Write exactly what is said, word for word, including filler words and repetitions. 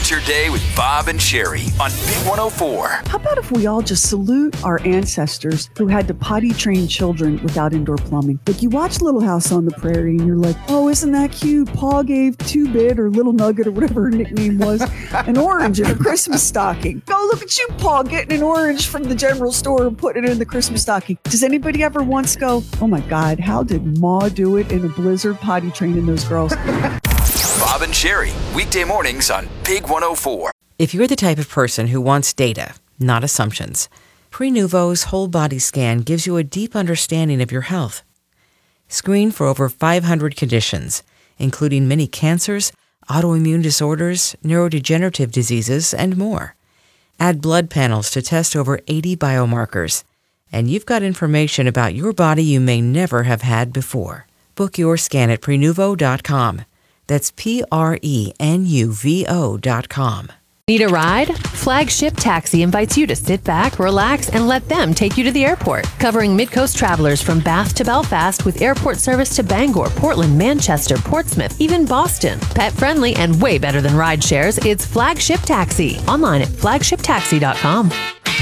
Start your day with Bob and Sherry on Big one oh four. How about if we all just salute our ancestors who had to potty train children without indoor plumbing? Like, you watch Little House on the Prairie and you're like, oh, isn't that cute? Pa gave Two-Bit or Little Nugget or whatever her nickname was an orange in a Christmas stocking. Oh, look at you, Pa, getting an orange from the general store and putting it in the Christmas stocking. Does anybody ever once go, oh my God, how did Ma do it in a blizzard potty training those girls? Bob and Sherry, weekday mornings on Big one oh four. If you're the type of person who wants data, not assumptions, Prenuvo's whole body scan gives you a deep understanding of your health. Screen for over five hundred conditions, including many cancers, autoimmune disorders, neurodegenerative diseases, and more. Add blood panels to test over eighty biomarkers, and you've got information about your body you may never have had before. Book your scan at Prenuvo dot com. That's P R E N U V O dot com. Need a ride? Flagship Taxi invites you to sit back, relax, and let them take you to the airport. Covering Mid-Coast travelers from Bath to Belfast with airport service to Bangor, Portland, Manchester, Portsmouth, even Boston. Pet friendly and way better than ride shares, it's Flagship Taxi. Online at flagship taxi dot com.